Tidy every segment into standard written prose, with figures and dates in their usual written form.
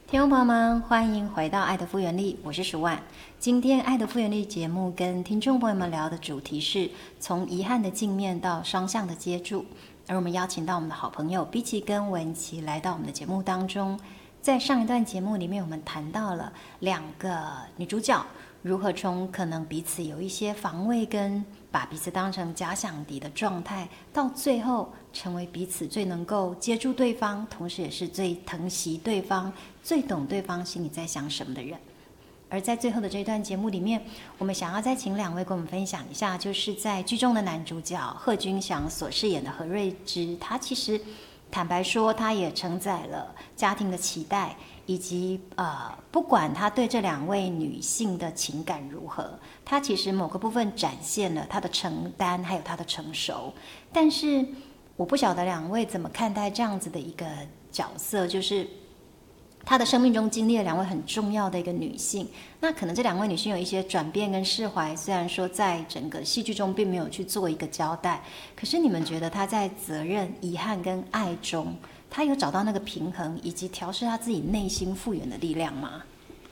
听众朋友们，欢迎回到爱的复原力，我是舒婉。今天爱的复原力节目跟听众朋友们聊的主题是从遗憾的镜面到双向的接住，而我们邀请到我们的好朋友比奇跟文琪来到我们的节目当中。在上一段节目里面，我们谈到了两个女主角如何从可能彼此有一些防卫跟把彼此当成假想敌的状态，到最后成为彼此最能够接住对方，同时也是最疼惜对方、最懂对方心里在想什么的人。而在最后的这段节目里面，我们想要再请两位跟我们分享一下，就是在剧中的男主角贺军翔所饰演的何瑞芝，他其实坦白说，他也承载了家庭的期待，以及不管他对这两位女性的情感如何，他其实某个部分展现了他的承担，还有他的成熟。但是我不晓得两位怎么看待这样子的一个角色，就是他的生命中经历了两位很重要的一个女性，那可能这两位女性有一些转变跟释怀，虽然说在整个戏剧中并没有去做一个交代，可是你们觉得她在责任、遗憾跟爱中，她有找到那个平衡，以及调试她自己内心复原的力量吗？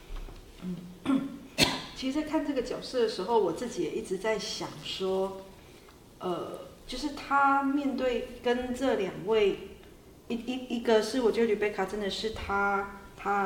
其实，在看这个角色的时候，我自己也一直在想说，就是她面对跟这两位，一个是我觉得吕贝卡真的是她